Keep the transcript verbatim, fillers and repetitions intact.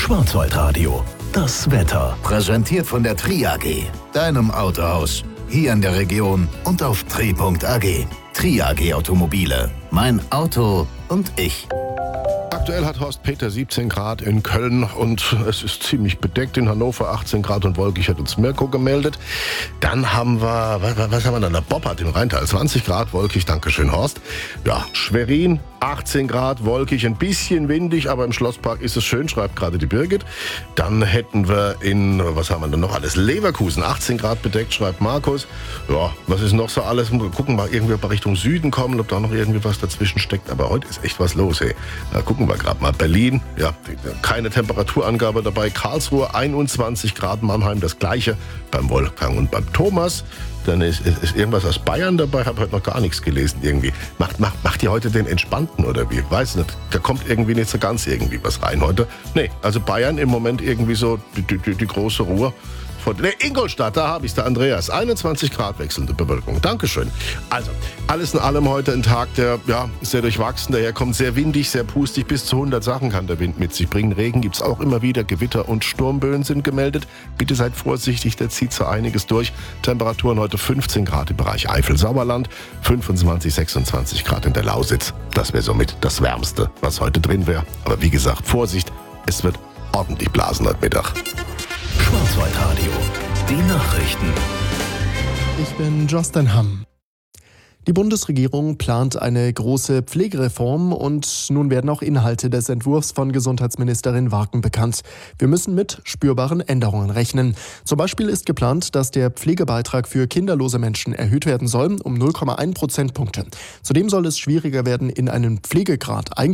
Schwarzwaldradio, das Wetter. Präsentiert von der Tri A G, deinem Autohaus. Hier in der Region und auf tri punkt a g. Tri A G Automobile. Mein Auto und ich. Aktuell hat Horst Peter siebzehn Grad in Köln und es ist ziemlich bedeckt. In Hannover achtzehn Grad und wolkig, hat uns Mirko gemeldet. Dann haben wir, was, was haben wir dann? Der Bob hat im Rheintal zwanzig Grad, wolkig, dankeschön Horst. Ja, Schwerin achtzehn Grad, wolkig, ein bisschen windig, aber im Schlosspark ist es schön, schreibt gerade die Birgit. Dann hätten wir in, was haben wir denn noch alles? Leverkusen, achtzehn Grad bedeckt, schreibt Markus. Ja, was ist noch so alles? Wir gucken mal irgendwie, ob wir Richtung Süden kommen, ob da noch irgendwie was dazwischen steckt. Aber heute ist echt was los, ey. Da gucken wir gerade mal. Berlin, ja, keine Temperaturangabe dabei. Karlsruhe einundzwanzig Grad, Mannheim das gleiche. Beim Wolfgang und beim Thomas. Dann ist, ist, ist irgendwas aus Bayern dabei, habe heute noch gar nichts gelesen irgendwie. Macht, macht, macht ihr heute den Entspannten oder wie? Weiß nicht, da kommt irgendwie nicht so ganz irgendwie was rein heute. Nee, also Bayern im Moment irgendwie so die, die, die große Ruhe. Von, nee, Ingolstadt, da habe ich es, der Andreas. einundzwanzig Grad wechselnde Bewölkung. Dankeschön. Also, alles in allem heute ein Tag, der ja, sehr durchwachsen daherkommt. Sehr windig, sehr pustig. Bis zu hundert Sachen kann der Wind mit sich bringen. Regen gibt es auch immer wieder. Gewitter und Sturmböen sind gemeldet. Bitte seid vorsichtig, der zieht so einiges durch. Temperaturen heute fünfzehn Grad im Bereich Eifel-Sauerland. fünfundzwanzig, sechsundzwanzig Grad in der Lausitz. Das wäre somit das Wärmste, was heute drin wäre. Aber wie gesagt, Vorsicht, es wird ordentlich blasen heute Mittag. Schwarzwaldradio, die Nachrichten. Ich bin Justin Hamm. Die Bundesregierung plant eine große Pflegereform und nun werden auch Inhalte des Entwurfs von Gesundheitsministerin Waken bekannt. Wir müssen mit spürbaren Änderungen rechnen. Zum Beispiel ist geplant, dass der Pflegebeitrag für kinderlose Menschen erhöht werden soll um null Komma eins Prozentpunkte. Zudem soll es schwieriger werden, in einen Pflegegrad eingestellt